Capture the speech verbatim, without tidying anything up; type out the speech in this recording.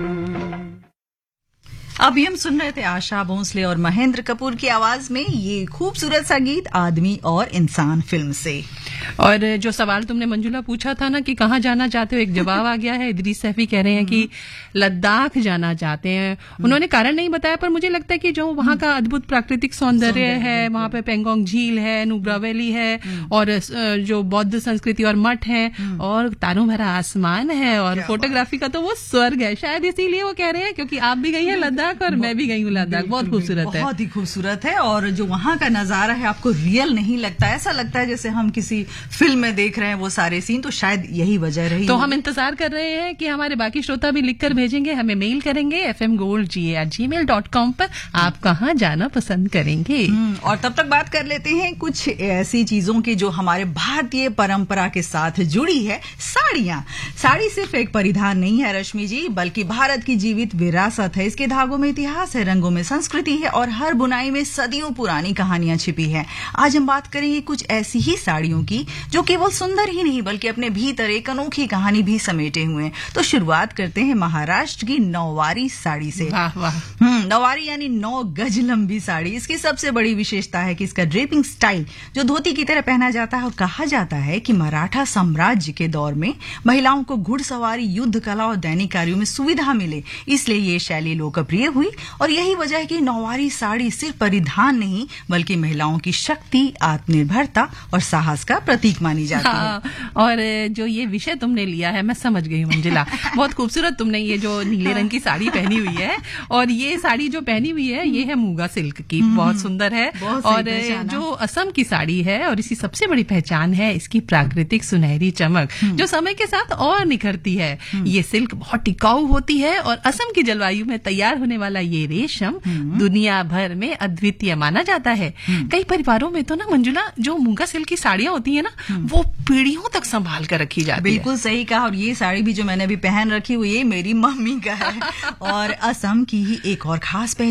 अभी हम सुन रहे थे आशा भोंसले और महेंद्र कपूर की आवाज में ये खूबसूरत सा गीत आदमी और इंसान फिल्म से। और जो सवाल तुमने मंजुला पूछा था ना कि कहाँ जाना चाहते हो, एक जवाब आ गया है। इदरीस सैफी कह रहे हैं कि लद्दाख जाना चाहते हैं। उन्होंने कारण नहीं बताया, पर मुझे लगता है कि जो वहाँ का अद्भुत प्राकृतिक सौंदर्य है, वहाँ पे पेंगोंग झील है, नुब्रा वैली है, और जो बौद्ध संस्कृति और मठ है, और तारों भरा आसमान है, और फोटोग्राफी का तो वो स्वर्ग है। शायद इसीलिए वो कह रहे हैं, क्योंकि आप भी गई हैं लद्दाख और मैं भी गई हूँ लद्दाख। बहुत खूबसूरत है, बहुत ही खूबसूरत है। और जो वहाँ का नजारा है आपको रियल नहीं लगता, ऐसा लगता है जैसे हम किसी फिल्म में देख रहे हैं वो सारे सीन। तो शायद यही वजह रही। तो हम इंतजार कर रहे हैं कि हमारे बाकी श्रोता भी लिखकर भेजेंगे, हमें मेल करेंगे एफ एम गोल्ड जी एट जी मेल डॉट कॉम पर आप कहाँ जाना पसंद करेंगे। और तब तक बात कर लेते हैं कुछ ऐसी चीजों की जो हमारे भारतीय परंपरा के साथ जुड़ी है। साड़ियां। साड़ी सिर्फ एक परिधान नहीं है रश्मि जी, बल्कि भारत की जीवित विरासत है। इसके धागों में इतिहास है, रंगों में संस्कृति है, और हर बुनाई में सदियों पुरानी कहानियां छिपी है। आज हम बात करेंगे कुछ ऐसी ही साड़ियों की जो केवल सुंदर ही नहीं बल्कि अपने भीतर एक अनोखी कहानी भी समेटे हुए हैं। तो शुरुआत करते हैं महाराष्ट्र की नौवारी साड़ी से। वाह वाह। हम्म नौवारी यानी नौ गज लंबी साड़ी। इसकी सबसे बड़ी विशेषता है कि इसका ड्रेपिंग स्टाइल जो धोती की तरह पहना जाता है। और कहा जाता है कि मराठा साम्राज्य के दौर में महिलाओं को घुड़सवारी, युद्ध कला और दैनिक कार्यों में सुविधा मिले, इसलिए ये शैली लोकप्रिय हुई। और यही वजह है कि नौवारी साड़ी सिर्फ परिधान नहीं बल्कि महिलाओं की शक्ति, आत्मनिर्भरता और साहस का प्रतीक मानी जाती हाँ, है। और जो ये विषय तुमने लिया है मैं समझ गई मंजिला। बहुत खूबसूरत तुमने ये जो नीले रंग की साड़ी पहनी हुई है, और ये साड़ी जो पहनी हुई है ये है मूगा सिल्क की, बहुत सुंदर है। और जो असम की साड़ी है, और इसकी सबसे बड़ी पहचान है इसकी प्राकृतिक सुनहरी चमक जो समय के साथ और निखरती है। ये सिल्क बहुत टिकाऊ होती है, और असम की जलवायु में तैयार होने वाला ये रेशम दुनिया भर में अद्वितीय माना जाता है। कई परिवारों में तो ना मंजुला जो मूंगा सिल्क की साड़ियां होती है ना, वो पीढ़ियों तक संभाल कर रखी जाती है। बिल्कुल सही कहा। और ये साड़ी भी जो मैंने अभी पहन रखी हुई है मेरी मम्मी का है। और असम की ही एक और खास